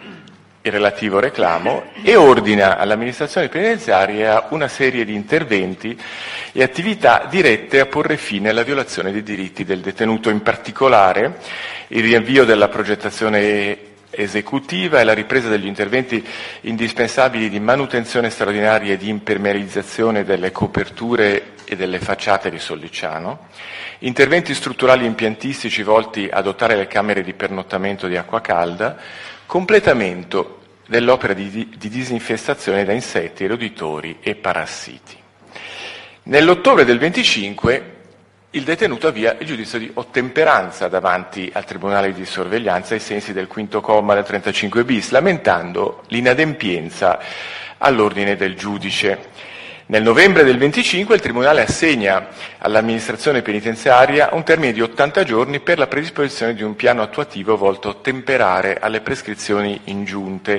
il relativo reclamo e ordina all'amministrazione penitenziaria una serie di interventi e attività dirette a porre fine alla violazione dei diritti del detenuto, in particolare il riavvio della progettazione esecutiva e la ripresa degli interventi indispensabili di manutenzione straordinaria e di impermeabilizzazione delle coperture e delle facciate di Sollicciano, interventi strutturali e impiantistici volti a dotare le camere di pernottamento di acqua calda, completamento dell'opera di disinfestazione da insetti, roditori e parassiti. Nell'ottobre del 25 il detenuto avvia il giudizio di ottemperanza davanti al Tribunale di sorveglianza ai sensi del quinto comma del 35 bis, lamentando l'inadempienza all'ordine del giudice. Nel novembre del 25 il Tribunale assegna all'amministrazione penitenziaria un termine di 80 giorni per la predisposizione di un piano attuativo volto a ottemperare alle prescrizioni ingiunte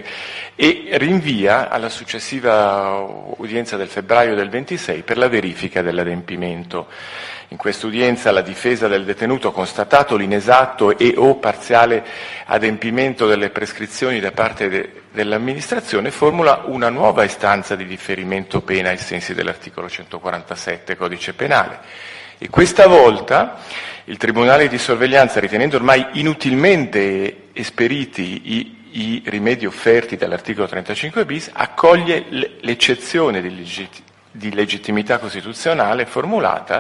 e rinvia alla successiva udienza del febbraio del 26 per la verifica dell'adempimento. In quest'udienza la difesa del detenuto, constatato l'inesatto e o parziale adempimento delle prescrizioni da parte dell'amministrazione, formula una nuova istanza di differimento pena ai sensi dell'articolo 147 Codice Penale. E questa volta il Tribunale di sorveglianza, ritenendo ormai inutilmente esperiti i rimedi offerti dall'articolo 35 bis, accoglie l'eccezione di legittimità costituzionale formulata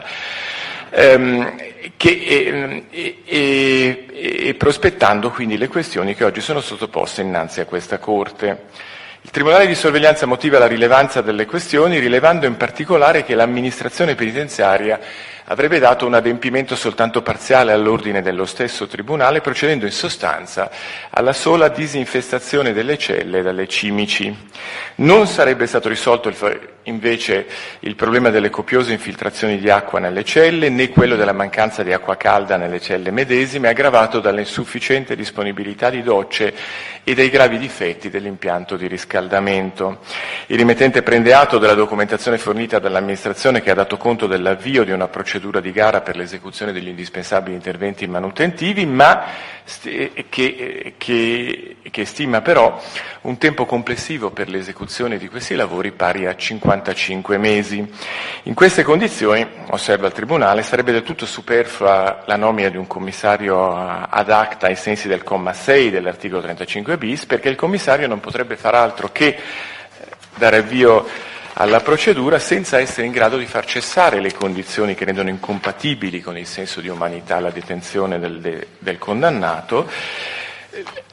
e prospettando quindi le questioni che oggi sono sottoposte innanzi a questa Corte. Il Tribunale di sorveglianza motiva la rilevanza delle questioni, rilevando in particolare che l'amministrazione penitenziaria avrebbe dato un adempimento soltanto parziale all'ordine dello stesso Tribunale, procedendo in sostanza alla sola disinfestazione delle celle dalle cimici. Non sarebbe stato risolto invece il problema delle copiose infiltrazioni di acqua nelle celle, né quello della mancanza di acqua calda nelle celle medesime, aggravato dall'insufficiente disponibilità di docce e dai gravi difetti dell'impianto di riscaldamento. Il rimettente prende atto della documentazione fornita dall'amministrazione, che ha dato conto dell'avvio di una procedura di gara per l'esecuzione degli indispensabili interventi manutentivi, ma che stima però un tempo complessivo per l'esecuzione di questi lavori pari a 55 mesi. In queste condizioni, osserva il Tribunale, sarebbe del tutto superflua la nomina di un commissario ad acta ai sensi del comma 6 dell'articolo 35 bis, perché il commissario non potrebbe far altro che dare avvio alla procedura senza essere in grado di far cessare le condizioni che rendono incompatibili con il senso di umanità la detenzione del condannato,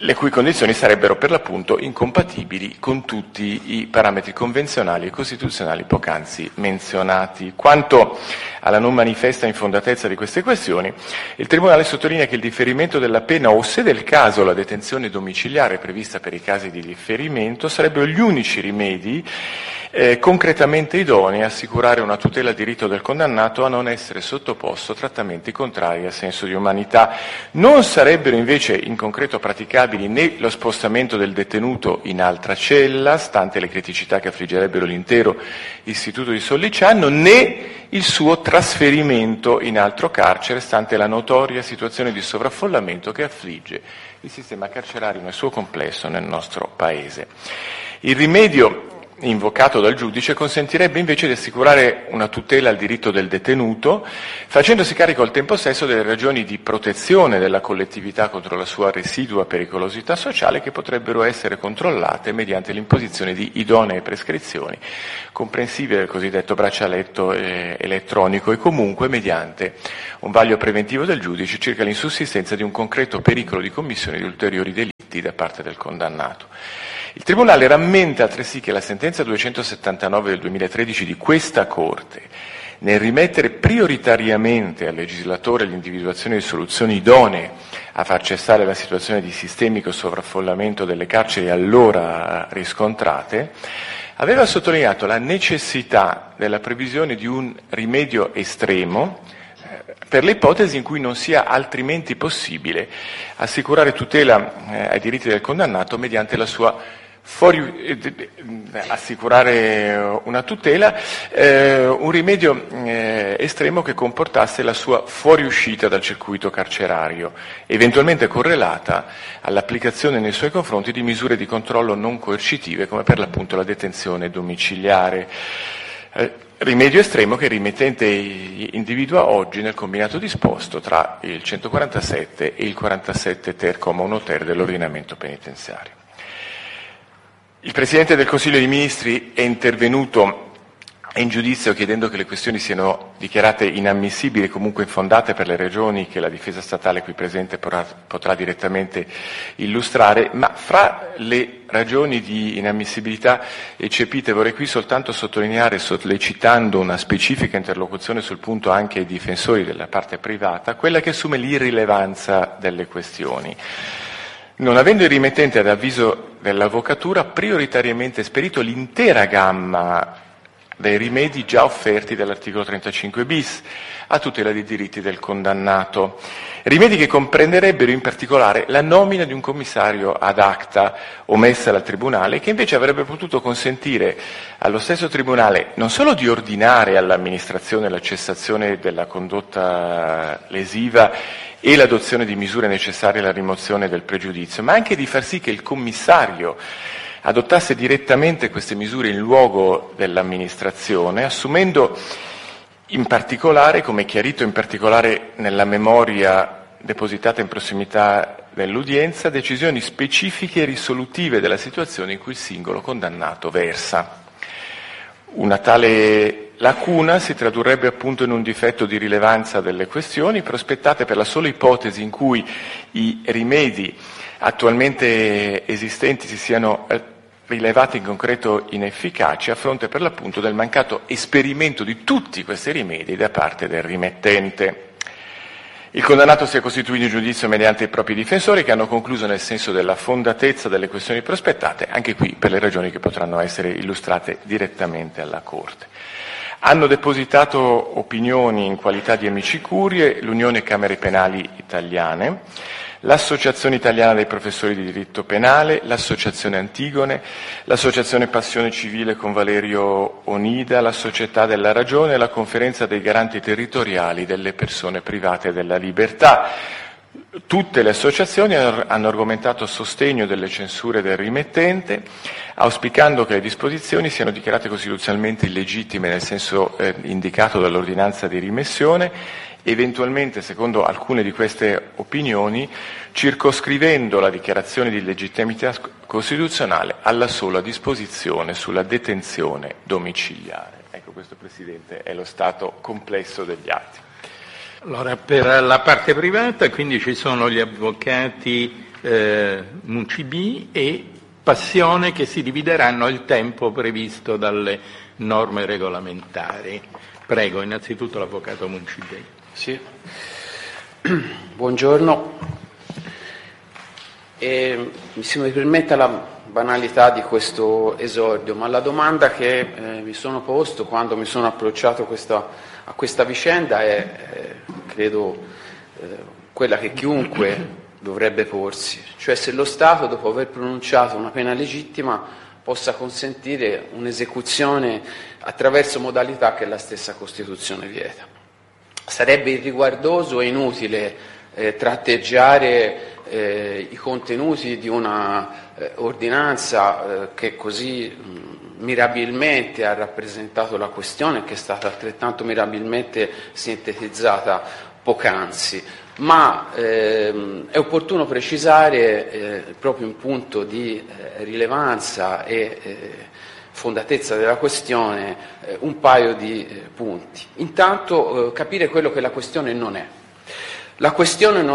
le cui condizioni sarebbero per l'appunto incompatibili con tutti i parametri convenzionali e costituzionali poc'anzi menzionati. Quanto alla non manifesta infondatezza di queste questioni, il Tribunale sottolinea che il differimento della pena o, se del caso, la detenzione domiciliare prevista per i casi di differimento sarebbero gli unici rimedi concretamente idonei a assicurare una tutela al diritto del condannato a non essere sottoposto a trattamenti contrari al senso di umanità. Non sarebbero invece in concreto praticabili né lo spostamento del detenuto in altra cella, stante le criticità che affliggerebbero l'intero istituto di Sollicciano, né il suo trasferimento in altro carcere, stante la notoria situazione di sovraffollamento che affligge il sistema carcerario nel suo complesso nel nostro Paese. Il rimedio invocato dal giudice consentirebbe invece di assicurare una tutela al diritto del detenuto, facendosi carico al tempo stesso delle ragioni di protezione della collettività contro la sua residua pericolosità sociale, che potrebbero essere controllate mediante l'imposizione di idonee prescrizioni, comprensive del cosiddetto braccialetto elettronico, e comunque mediante un vaglio preventivo del giudice circa l'insussistenza di un concreto pericolo di commissione di ulteriori delitti da parte del condannato. Il Tribunale rammenta altresì che la sentenza 279 del 2013 di questa Corte, nel rimettere prioritariamente al legislatore l'individuazione di soluzioni idonee a far cessare la situazione di sistemico sovraffollamento delle carceri allora riscontrate, aveva sottolineato la necessità della previsione di un rimedio estremo per le ipotesi in cui non sia altrimenti possibile assicurare tutela ai diritti del condannato mediante la sua assicurare una tutela, un rimedio estremo che comportasse la sua fuoriuscita dal circuito carcerario, eventualmente correlata all'applicazione nei suoi confronti di misure di controllo non coercitive, come per l'appunto la detenzione domiciliare. Rimedio estremo che il rimettente individua oggi nel combinato disposto tra il 147 e il 47 ter, comma 1 ter dell'ordinamento penitenziario. Il Presidente del Consiglio dei Ministri è intervenuto in giudizio chiedendo che le questioni siano dichiarate inammissibili e comunque infondate per le ragioni che la difesa statale qui presente potrà direttamente illustrare, ma fra le ragioni di inammissibilità eccepite vorrei qui soltanto sottolineare, sollecitando una specifica interlocuzione sul punto anche ai difensori della parte privata, quella che assume l'irrilevanza delle questioni. Non avendo il rimettente, ad avviso dell'Avvocatura, prioritariamente esperito l'intera gamma dei rimedi già offerti dall'articolo 35 bis a tutela dei diritti del condannato, rimedi che comprenderebbero in particolare la nomina di un commissario ad acta omessa dal Tribunale, che invece avrebbe potuto consentire allo stesso Tribunale non solo di ordinare all'amministrazione la cessazione della condotta lesiva e l'adozione di misure necessarie alla rimozione del pregiudizio, ma anche di far sì che il commissario adottasse direttamente queste misure in luogo dell'amministrazione, assumendo in particolare, come chiarito in particolare nella memoria depositata in prossimità dell'udienza, decisioni specifiche e risolutive della situazione in cui il singolo condannato versa. Una tale lacuna si tradurrebbe appunto in un difetto di rilevanza delle questioni prospettate per la sola ipotesi in cui i rimedi attualmente esistenti si siano rilevati in concreto inefficaci a fronte per l'appunto del mancato esperimento di tutti questi rimedi da parte del rimettente. Il condannato si è costituito in giudizio mediante i propri difensori, che hanno concluso nel senso della fondatezza delle questioni prospettate, anche qui per le ragioni che potranno essere illustrate direttamente alla Corte. Hanno depositato opinioni in qualità di amici curie l'Unione Camere Penali Italiane, l'Associazione Italiana dei Professori di Diritto Penale, l'Associazione Antigone, l'Associazione Passione Civile con Valerio Onida, la Società della Ragione e la Conferenza dei Garanti Territoriali delle Persone Private della Libertà. Tutte le associazioni hanno argomentato a sostegno delle censure del rimettente, auspicando che le disposizioni siano dichiarate costituzionalmente illegittime nel senso indicato dall'ordinanza di rimessione, eventualmente, secondo alcune di queste opinioni, circoscrivendo la dichiarazione di illegittimità costituzionale alla sola disposizione sulla detenzione domiciliare. Ecco, questo, Presidente, è lo stato complesso degli atti. Allora, per la parte privata, quindi ci sono gli avvocati Muncibi e Passione, che si divideranno il tempo previsto dalle norme regolamentari. Prego, innanzitutto l'Avvocato Muncibi. Sì. Buongiorno. Se mi permetta la banalità di questo esordio, ma la domanda che mi sono posto quando mi sono approcciato a questa vicenda è, credo, quella che chiunque dovrebbe porsi, cioè se lo Stato, dopo aver pronunciato una pena legittima, possa consentire un'esecuzione attraverso modalità che la stessa Costituzione vieta. Sarebbe irriguardoso e inutile tratteggiare i contenuti di una ordinanza che così mirabilmente ha rappresentato la questione, che è stata altrettanto mirabilmente sintetizzata poc'anzi, ma è opportuno precisare proprio in punto di rilevanza e fondatezza della questione un paio di punti. Intanto capire quello che la questione non è. La questione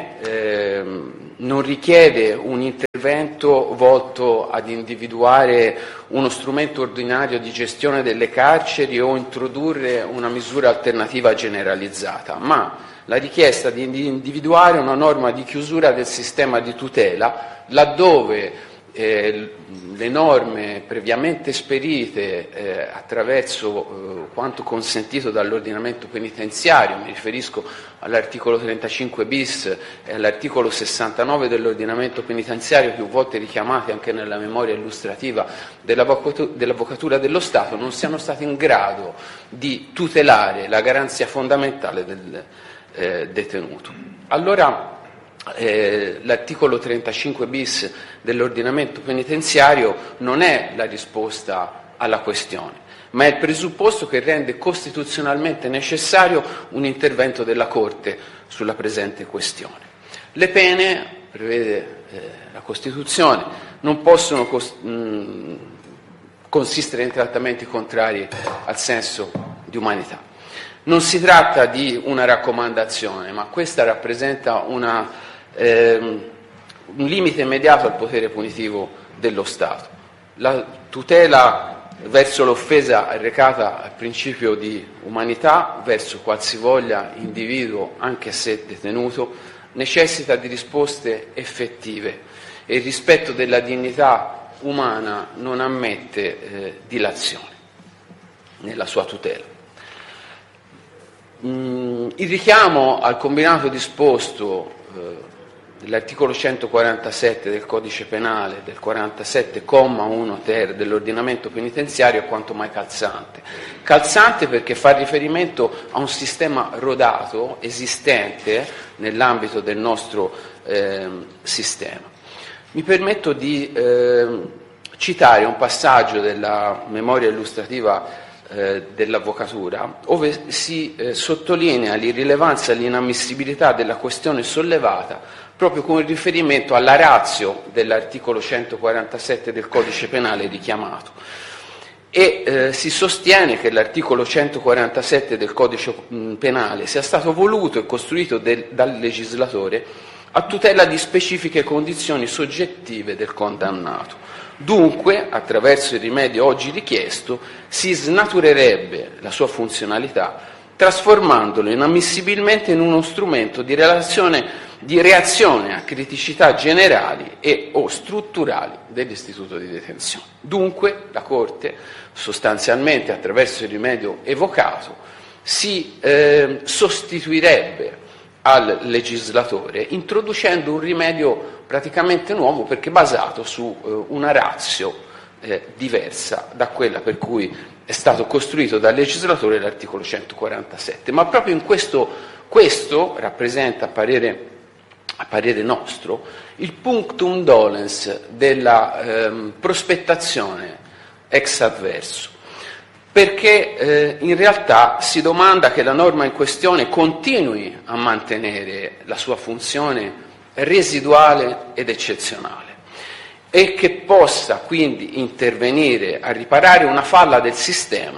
non richiede un intervento volto ad individuare uno strumento ordinario di gestione delle carceri o introdurre una misura alternativa generalizzata, ma la richiesta di individuare una norma di chiusura del sistema di tutela laddove le norme previamente esperite attraverso quanto consentito dall'ordinamento penitenziario, mi riferisco all'articolo 35 bis e all'articolo 69 dell'ordinamento penitenziario, più volte richiamati anche nella memoria illustrativa dell'Avvocatura dello Stato, non siano stati in grado di tutelare la garanzia fondamentale del detenuto. Allora l'articolo 35 bis dell'ordinamento penitenziario non è la risposta alla questione, ma è il presupposto che rende costituzionalmente necessario un intervento della Corte sulla presente questione. Le pene, prevede la Costituzione, non possono consistere in trattamenti contrari al senso di umanità. Non si tratta di una raccomandazione, ma questa rappresenta un limite immediato al potere punitivo dello Stato. La tutela verso l'offesa arrecata al principio di umanità verso qualsivoglia individuo, anche se detenuto, necessita di risposte effettive e il rispetto della dignità umana non ammette dilazione nella sua tutela. Il richiamo al combinato disposto dell'articolo 147 del Codice Penale, del 47,1 ter dell'ordinamento penitenziario è quanto mai calzante. Calzante perché fa riferimento a un sistema rodato, esistente nell'ambito del nostro sistema. Mi permetto di citare un passaggio della memoria illustrativa dell'Avvocatura, dove si sottolinea l'irrilevanza e l'inammissibilità della questione sollevata proprio con riferimento alla ratio dell'articolo 147 del Codice Penale richiamato e si sostiene che l'articolo 147 del Codice Penale sia stato voluto e costruito dal legislatore a tutela di specifiche condizioni soggettive del condannato. Dunque, attraverso il rimedio oggi richiesto, si snaturerebbe la sua funzionalità, trasformandolo inammissibilmente in uno strumento di reazione a criticità generali e o strutturali dell'istituto di detenzione. Dunque, la Corte, sostanzialmente attraverso il rimedio evocato, si sostituirebbe al legislatore introducendo un rimedio praticamente nuovo perché basato su una ratio diversa da quella per cui è stato costruito dal legislatore l'articolo 147. Ma proprio in questo rappresenta, a parere nostro, il punctum dolens della prospettazione ex adverso, perché in realtà si domanda che la norma in questione continui a mantenere la sua funzione residuale ed eccezionale e che possa quindi intervenire a riparare una falla del sistema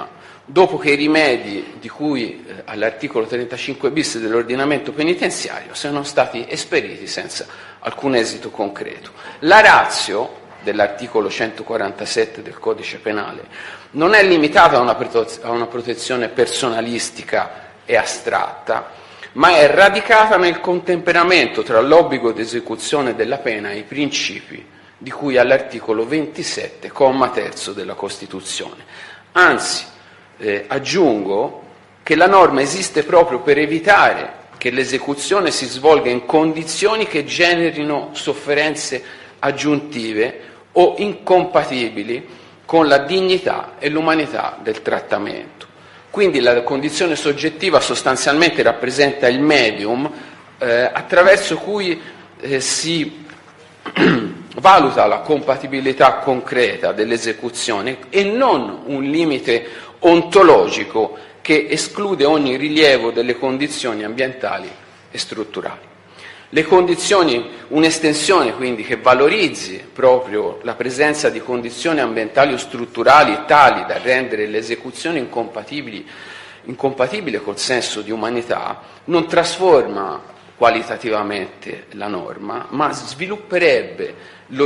dopo che i rimedi di cui all'articolo 35 bis dell'ordinamento penitenziario siano stati esperiti senza alcun esito concreto. La ratio dell'articolo 147 del Codice Penale non è limitata a una protezione personalistica e astratta, ma è radicata nel contemperamento tra l'obbligo di esecuzione della pena e i principi di cui all'articolo 27, comma terzo della Costituzione. Anzi, aggiungo che la norma esiste proprio per evitare che l'esecuzione si svolga in condizioni che generino sofferenze aggiuntive o incompatibili con la dignità e l'umanità del trattamento. Quindi la condizione soggettiva sostanzialmente rappresenta il medium attraverso cui si valuta la compatibilità concreta dell'esecuzione e non un limite ontologico che esclude ogni rilievo delle condizioni ambientali e strutturali. Le condizioni, un'estensione quindi che valorizzi proprio la presenza di condizioni ambientali o strutturali tali da rendere l'esecuzione incompatibile col senso di umanità, non trasforma qualitativamente la norma, ma svilupperebbe